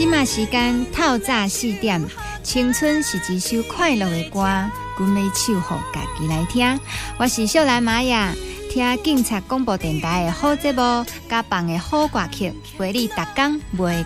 即马时间透早4点，青春是一首快乐的歌，阮要唱互家己来听。我是秀兰玛雅，听警察广播电台的好节目，甲放的好歌曲，陪你逐天袂